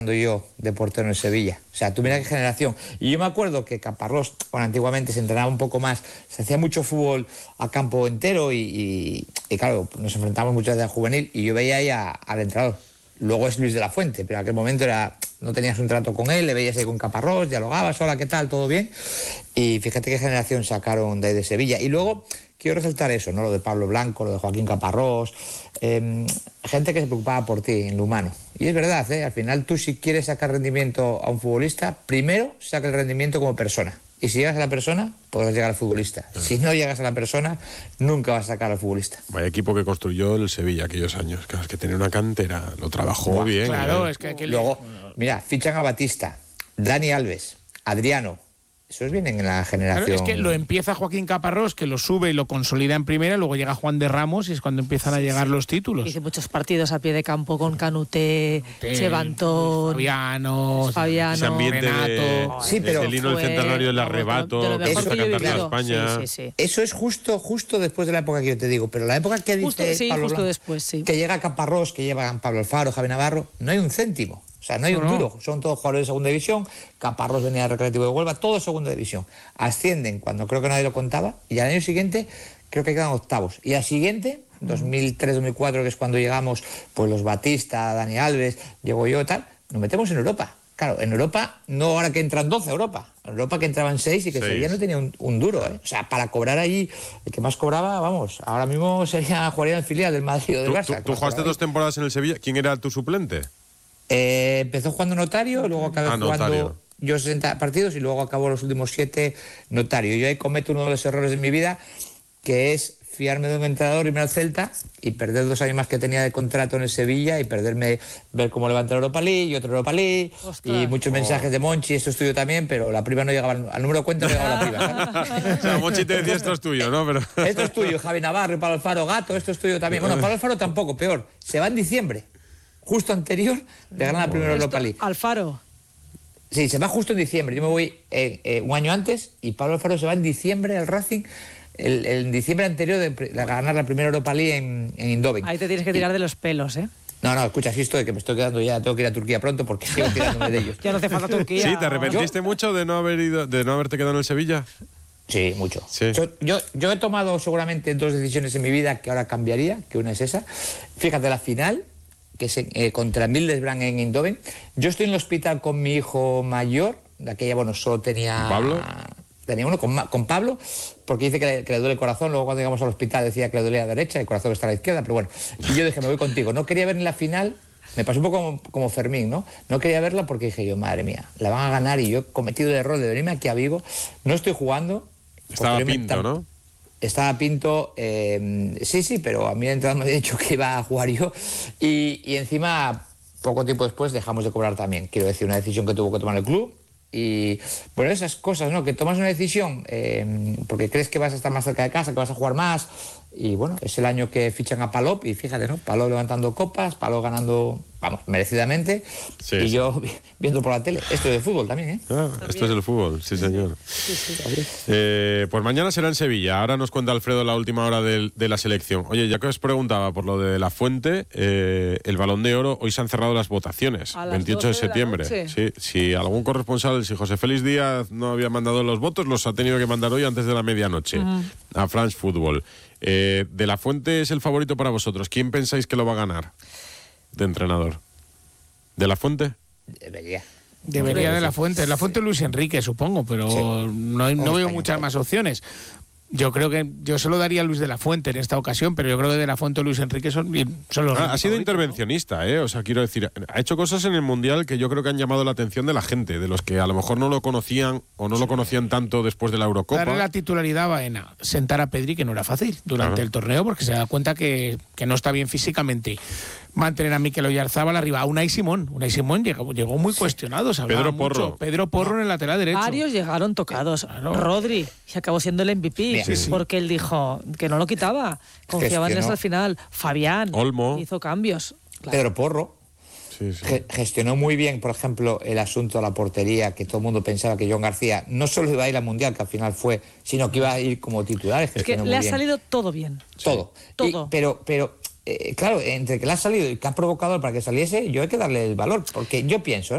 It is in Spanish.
yo de portero en Sevilla. O sea, tú mira qué generación. Y yo me acuerdo que Caparrós, bueno, antiguamente se entrenaba un poco más, se hacía mucho fútbol a campo entero y claro, nos enfrentamos muchas veces al juvenil y yo veía ahí al entrenador. Luego es Luis de la Fuente, pero en aquel momento no tenías un trato con él, le veías ahí con Caparrós, dialogabas, hola, ¿qué tal? ¿Todo bien? Y fíjate qué generación sacaron de ahí de Sevilla. Y luego quiero resaltar eso, ¿no? Lo de Pablo Blanco, lo de Joaquín Caparrós, gente que se preocupaba por ti en lo humano. Y es verdad, al final tú si quieres sacar rendimiento a un futbolista, primero saca el rendimiento como persona. Y si llegas a la persona, podrás llegar al futbolista. Si no llegas a la persona, nunca vas a sacar al futbolista. Vaya equipo que construyó el Sevilla aquellos años. Claro, es que tenía una cantera, lo trabajó bien. Claro, es que luego, mira, fichan a Batista, Dani Alves, Adriano. Esos vienen en la generación. Claro, es que lo empieza Joaquín Caparrós, que lo sube y lo consolida en primera, luego llega Juan de Ramos y es cuando empiezan a llegar los títulos. Hice muchos partidos a pie de campo con Canuté, Chevantón, Fabiano, ese ambiente Renato. Sí, pero el himno del centenario del arrebato, de lo mejor que yo he cantar la vivido. España. Sí. Eso es justo después de la época que yo te digo. Pero la época que dice Pablo justo Blanco, después, sí. que llega Caparrós, que llevan Pablo Alfaro, Javi Navarro, no hay un céntimo. O sea, no hay un duro. Son todos jugadores de segunda división. Caparrós venía del Recreativo de Huelva, todos de segunda división. Ascienden cuando creo que nadie lo contaba. Y al año siguiente creo que quedan octavos. Y al siguiente, 2003-2004, que es cuando llegamos, pues los Batista, Dani Alves, llego yo y tal, nos metemos en Europa. Claro, en Europa, no ahora que entran 12 a Europa. En Europa que entraban 6 y que Sevilla no tenía un duro. O sea, para cobrar allí, el que más cobraba, vamos, ahora mismo jugaría en el filial del Madrid o del Barça. ¿Tú jugaste 2 temporadas en el Sevilla? ¿Quién era tu suplente? Empezó jugando Notario, luego acabé jugando yo 60 partidos y luego acabó los últimos 7 Notario. Yo ahí cometo uno de los errores de mi vida, que es fiarme de un entrenador, irme al Celta y perder 2 años más que tenía de contrato en el Sevilla y perderme, ver cómo levanta la Europa League y otra Europa League. ¡Ostras! Y muchos mensajes de Monchi, esto es tuyo también, pero la prima no llegaba, al número de cuenta no llegaba la prima. ¿sabes? O sea, Monchi te decía esto es tuyo, ¿no? Pero... Esto es tuyo, Javi Navarro, Pablo Alfaro, Gato, esto es tuyo también. Bueno, Pablo Alfaro tampoco, peor, se va en diciembre. Justo anterior de ganar la primera Europa League. Alfaro. Sí, se va justo en diciembre. Yo me voy un año antes y Pablo Alfaro se va en diciembre al Racing, el diciembre anterior de ganar la primera Europa League en Eindhoven. Ahí te tienes que tirar de los pelos, ¿eh? No, escucha, sí estoy, que me estoy quedando ya, tengo que ir a Turquía pronto porque sigo tirándome de ellos. Ya no hace falta Turquía. ¿Sí? ¿Te arrepentiste mucho de no haberte quedado en el Sevilla? Sí, mucho. Sí. Yo he tomado seguramente 2 decisiones en mi vida que ahora cambiaría, que una es esa. Fíjate, la final, que es contra Middlesbrough en Eindhoven. Yo estoy en el hospital con mi hijo mayor, de aquella, bueno, solo tenía... ¿Pablo? Tenía uno con Pablo, porque dice que le duele el corazón. Luego cuando llegamos al hospital decía que le dolía a la derecha, el corazón está a la izquierda, pero bueno. Y yo dije, me voy contigo. No quería ver ni la final, me pasó un poco como Fermín, ¿no? No quería verla porque dije yo, madre mía, la van a ganar y yo he cometido el error de venirme aquí a Vigo. No estoy jugando. Estaba Pinto, ¿no? Estaba Pinto, sí, pero a mí el entrenador me había dicho que iba a jugar yo. Y encima, poco tiempo después, dejamos de cobrar también. Quiero decir, una decisión que tuvo que tomar el club. Y bueno, esas cosas, ¿no? Que tomas una decisión porque crees que vas a estar más cerca de casa, que vas a jugar más. Y bueno, es el año que fichan a Palop y fíjate, ¿no? Palop levantando copas, Palop ganando, vamos, merecidamente. Sí, y yo viendo por la tele. Esto es de fútbol también, ¿eh? Esto es el fútbol, sí, señor. Sí. Pues mañana será en Sevilla. Ahora nos cuenta Alfredo la última hora de la selección. Oye, ya que os preguntaba por lo de La Fuente, el Balón de Oro, hoy se han cerrado las votaciones, 28 de septiembre. Sí, si algún corresponsal, si José Félix Díaz no había mandado los votos, los ha tenido que mandar hoy antes de la medianoche a France Football. De La Fuente es el favorito para vosotros. ¿Quién pensáis que lo va a ganar de entrenador? ¿De La Fuente? Debería de La Fuente. La Fuente Luis Enrique, supongo, pero sí. No veo muchas más opciones. Yo creo que yo se lo daría a Luis de la Fuente en esta ocasión, pero yo creo que de la Fuente o Luis Enrique son los ha sido intervencionista, ¿no? O sea, quiero decir, ha hecho cosas en el Mundial que yo creo que han llamado la atención de la gente, de los que a lo mejor no lo conocían o no lo conocían tanto después de la Eurocopa. Darle la titularidad a Baena, sentar a Pedri, que no era fácil durante el torneo, porque se da cuenta que no está bien físicamente. Mantener a Mikel Oyarzabal arriba, a Unai Simón llegó muy cuestionado. Pedro Porro en el lateral derecho. Varios llegaron tocados. Claro. Rodri, y acabó siendo el MVP, porque él dijo que no lo quitaba. Confiaba en eso al final. Fabián Olmo hizo cambios. Claro. Pedro Porro gestionó muy bien, por ejemplo, el asunto de la portería, que todo el mundo pensaba que John García no solo iba a ir al Mundial, que al final fue, sino que iba a ir como titular. Es que le ha salido todo bien. Todo. Pero claro, entre que le ha salido y que ha provocado para que saliese, yo hay que darle el valor, porque yo pienso,